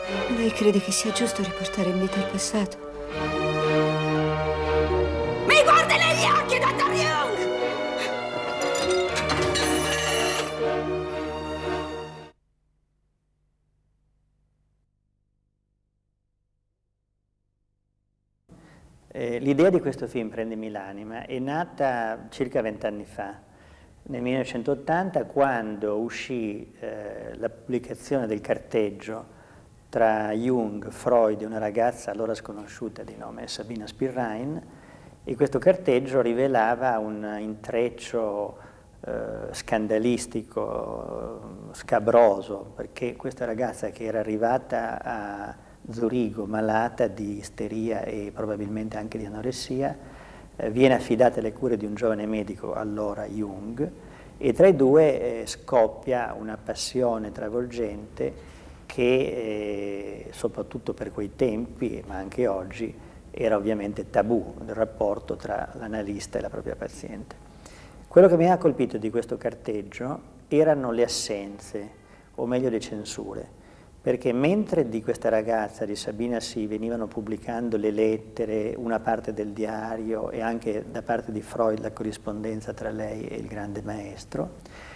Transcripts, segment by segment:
Lei crede che sia giusto riportare in vita il passato? Mi guardi negli occhi, dottor Jung! L'idea di questo film, Prendimi l'anima, è nata circa 20 anni fa, nel 1980, quando uscì la pubblicazione del carteggio tra Jung, Freud e una ragazza allora sconosciuta di nome Sabina Spirrain, e questo carteggio rivelava un intreccio scandalistico, scabroso, perché questa ragazza, che era arrivata a Zurigo malata di isteria e probabilmente anche di anoressia, viene affidata alle cure di un giovane medico, allora Jung, e tra i due scoppia una passione travolgente che soprattutto per quei tempi, ma anche oggi, era ovviamente tabù, il rapporto tra l'analista e la propria paziente. Quello che mi ha colpito di questo carteggio erano le assenze, o meglio le censure, perché mentre di questa ragazza, di Sabina, si venivano pubblicando le lettere, una parte del diario e anche da parte di Freud la corrispondenza tra lei e il grande maestro,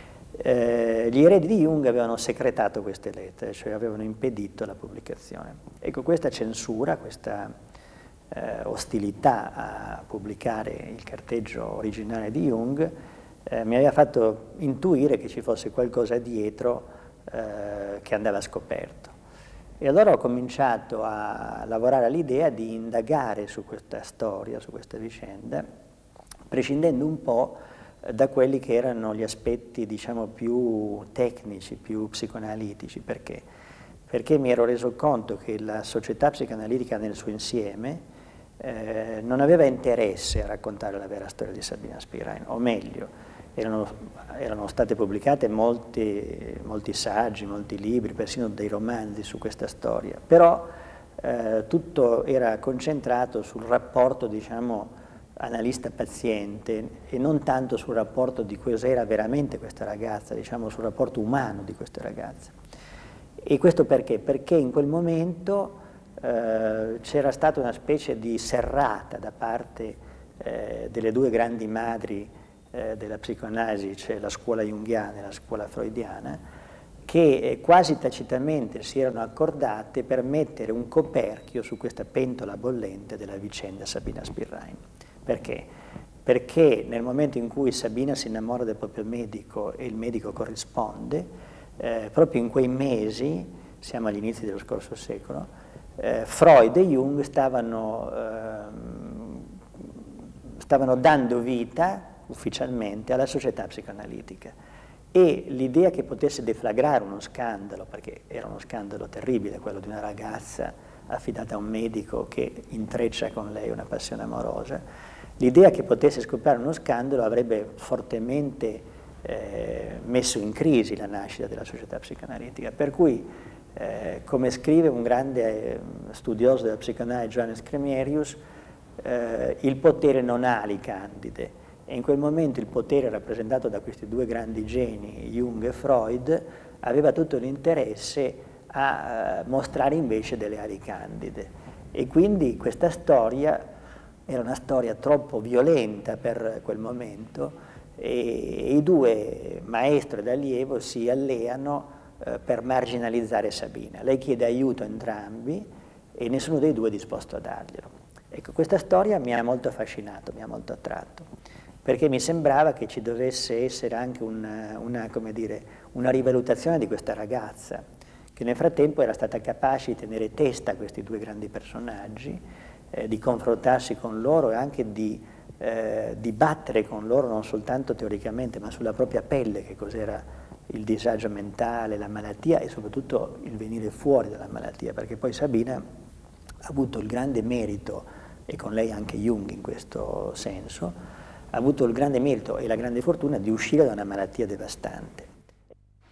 gli eredi di Jung avevano secretato queste lettere, cioè avevano impedito la pubblicazione. Ecco, questa censura, questa ostilità a pubblicare il carteggio originale di Jung mi aveva fatto intuire che ci fosse qualcosa dietro che andava scoperto. E allora ho cominciato a lavorare all'idea di indagare su questa storia, su questa vicenda, prescindendo un po' da quelli che erano gli aspetti, diciamo, più tecnici, più psicoanalitici. Perché? Perché mi ero reso conto che la società psicoanalitica nel suo insieme non aveva interesse a raccontare la vera storia di Sabina Spirrain, o meglio, erano state pubblicate molti saggi, molti libri, persino dei romanzi su questa storia, però tutto era concentrato sul rapporto, diciamo, analista-paziente e non tanto sul rapporto di cos'era veramente questa ragazza, diciamo sul rapporto umano di questa ragazza. E questo perché? Perché in quel momento c'era stata una specie di serrata da parte delle due grandi madri della psicoanalisi, cioè la scuola junghiana e la scuola freudiana, che quasi tacitamente si erano accordate per mettere un coperchio su questa pentola bollente della vicenda Sabina Spirrain. Perché? Perché nel momento in cui Sabina si innamora del proprio medico e il medico corrisponde, proprio in quei mesi, siamo agli inizi dello scorso secolo, Freud e Jung stavano dando vita ufficialmente alla società psicoanalitica, e l'idea che potesse deflagrare uno scandalo, perché era uno scandalo terribile quello di una ragazza affidata a un medico che intreccia con lei una passione amorosa, l'idea che potesse scoppiare uno scandalo avrebbe fortemente messo in crisi la nascita della società psicoanalitica, per cui come scrive un grande studioso della psicoanalisi, Johannes Cremerius, il potere non ha ali candide. E in quel momento il potere rappresentato da questi due grandi geni, Jung e Freud, aveva tutto l'interesse a mostrare invece delle ali candide. E quindi questa storia era una storia troppo violenta per quel momento, e i due, maestro ed allievo, si alleano per marginalizzare Sabina. Lei chiede aiuto a entrambi e nessuno dei due è disposto a darglielo. Ecco, questa storia mi ha molto affascinato, mi ha molto attratto, perché mi sembrava che ci dovesse essere anche come dire, una rivalutazione di questa ragazza, che nel frattempo era stata capace di tenere testa a questi due grandi personaggi, di confrontarsi con loro e anche di battere con loro non soltanto teoricamente, ma sulla propria pelle che cos'era il disagio mentale, la malattia e soprattutto il venire fuori dalla malattia, perché poi Sabina ha avuto il grande merito, e con lei anche Jung in questo senso, ha avuto il grande merito e la grande fortuna di uscire da una malattia devastante.